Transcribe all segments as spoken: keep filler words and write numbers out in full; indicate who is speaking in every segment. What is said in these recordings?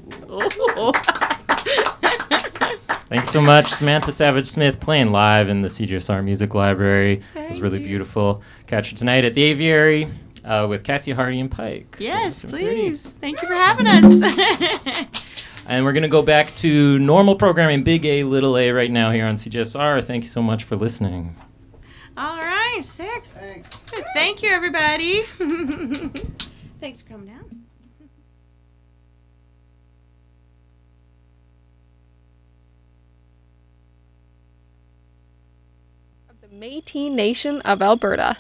Speaker 1: Oh.
Speaker 2: Thanks so much, Samantha Savage Smith, playing live in the C G S R Music Library.
Speaker 1: Thank
Speaker 2: it was really
Speaker 1: you.
Speaker 2: beautiful. Catch her tonight at the Aviary uh, with Cassie Hardy and Pike.
Speaker 1: Yes, please. Thank you for having us.
Speaker 2: And we're going to go back to normal programming, Big A, Little A, right now here on C G S R. Thank you so much for listening.
Speaker 1: All right, sick.
Speaker 3: Thanks.
Speaker 1: Thank you, everybody. Thanks for coming down.
Speaker 4: The Métis Nation of Alberta.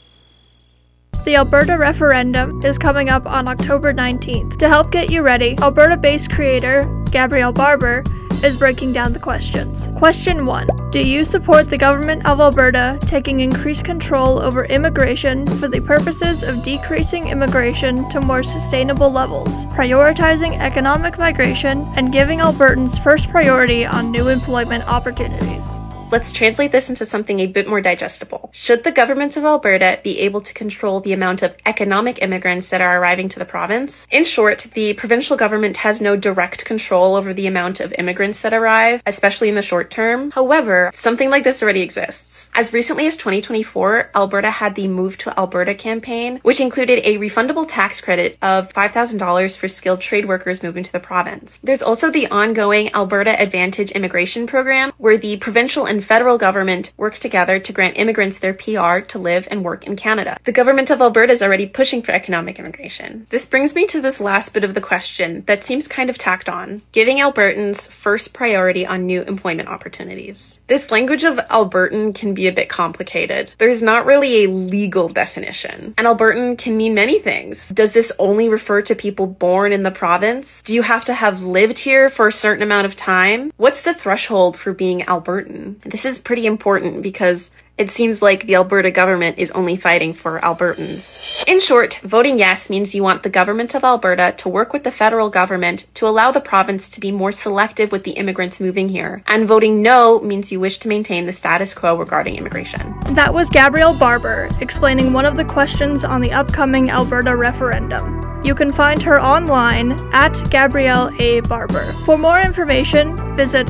Speaker 5: The Alberta referendum is coming up on October nineteenth. To help get you ready, Alberta-based creator Gabrielle Barber is breaking down the questions. Question one. Do you support the government of Alberta taking increased control over immigration for the purposes of decreasing immigration to more sustainable levels, prioritizing economic migration, and giving Albertans first priority on new employment opportunities?
Speaker 6: Let's translate this into something a bit more digestible. Should the government of Alberta be able to control the amount of economic immigrants that are arriving to the province? In short, the provincial government has no direct control over the amount of immigrants that arrive, especially in the short term. However, something like this already exists. As recently as twenty twenty-four, Alberta had the Move to Alberta campaign, which included a refundable tax credit of five thousand dollars for skilled trade workers moving to the province. There's also the ongoing Alberta Advantage Immigration Program, where the provincial and federal government work together to grant immigrants their P R to live and work in Canada. The government of Alberta is already pushing for economic immigration. This brings me to this last bit of the question that seems kind of tacked on, giving Albertans first priority on new employment opportunities. This language of Albertan can be a bit complicated. There's not really a legal definition. An Albertan can mean many things. Does this only refer to people born in the province? Do you have to have lived here for a certain amount of time? What's the threshold for being Albertan? This is pretty important because it seems like the Alberta government is only fighting for Albertans. In short, voting yes means you want the government of Alberta to work with the federal government to allow the province to be more selective with the immigrants moving here. And voting no means you wish to maintain the status quo regarding immigration.
Speaker 5: That was Gabrielle Barber explaining one of the questions on the upcoming Alberta referendum. You can find her online at Gabrielle A. Barber. For more information, visit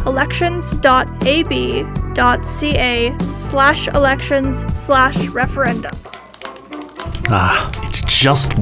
Speaker 5: elections.ab.ca slash elections slash referendum.
Speaker 7: Ah, it's just